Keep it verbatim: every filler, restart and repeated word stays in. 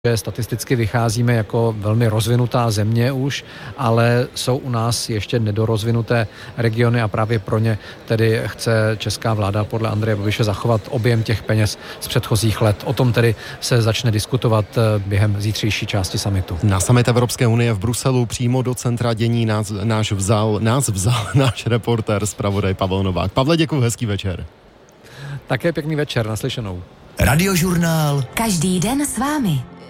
že statisticky vycházíme jako velmi rozvinutá země už, ale jsou u nás ještě nedorozvinuté regiony a právě pro ně tedy chce česká vláda podle Andreje Babiše zachovat objem těch peněz z předchozích let. O tom tedy se začne diskutovat během zítřejší části summitu. Na summit Evropské unie v Bruselu přímo do centra dění nás, náš vzal, nás vzal náš reportér, zpravodaj Pavel Novák. Pavle, děkuji, hezký večer. Také pěkný večer, naslyšenou. Radiožurnál. Každý den s vámi.